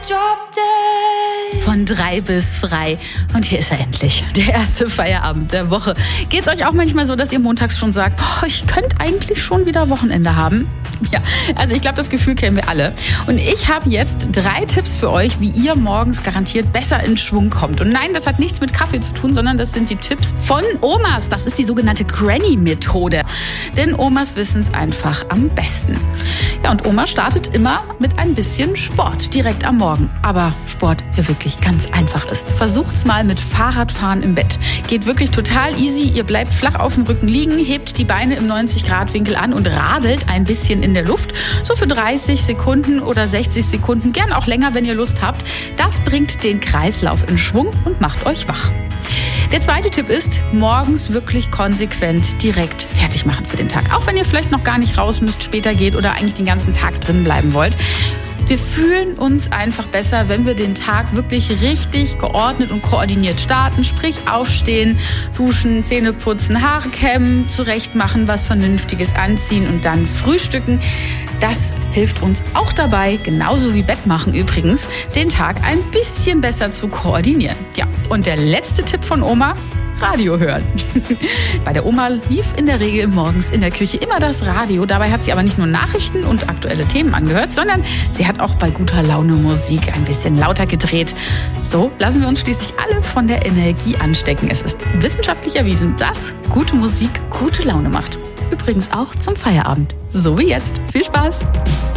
Von 3 bis frei. Und hier ist er endlich, der erste Feierabend der Woche. Geht's euch auch manchmal so, dass ihr montags schon sagt, ich könnte eigentlich schon wieder Wochenende haben? Ja, also ich glaube, das Gefühl kennen wir alle. Und ich habe jetzt 3 Tipps für euch, wie ihr morgens garantiert besser in Schwung kommt. Und nein, das hat nichts mit Kaffee zu tun, sondern das sind die Tipps von Omas. Das ist die sogenannte Granny-Methode. Denn Omas wissen es einfach am besten. Ja, und Oma startet immer mit ein bisschen Sport direkt am Morgen. Aber Sport, der wirklich ganz einfach ist. Versucht's mal mit Fahrradfahren im Bett. Geht wirklich total easy. Ihr bleibt flach auf dem Rücken liegen, hebt die Beine im 90-Grad-Winkel an und radelt ein bisschen in der Luft. So für 30 Sekunden oder 60 Sekunden, gern auch länger, wenn ihr Lust habt. Das bringt den Kreislauf in Schwung und macht euch wach. Der zweite Tipp ist, morgens wirklich konsequent direkt fertig machen für den Tag. Auch wenn ihr vielleicht noch gar nicht raus müsst, später geht oder eigentlich den ganzen Tag drin bleiben wollt. Wir fühlen uns einfach besser, wenn wir den Tag wirklich richtig geordnet und koordiniert starten. Sprich aufstehen, duschen, Zähne putzen, Haare kämmen, zurecht machen, was Vernünftiges anziehen und dann frühstücken. Das hilft uns auch dabei, genauso wie Bett machen übrigens, den Tag ein bisschen besser zu koordinieren. Ja, und der letzte Tipp von Oma: Radio hören. Bei der Oma lief in der Regel morgens in der Küche immer das Radio. Dabei hat sie aber nicht nur Nachrichten und aktuelle Themen angehört, sondern sie hat auch bei guter Laune Musik ein bisschen lauter gedreht. So lassen wir uns schließlich alle von der Energie anstecken. Es ist wissenschaftlich erwiesen, dass gute Musik gute Laune macht. Übrigens auch zum Feierabend. So wie jetzt. Viel Spaß!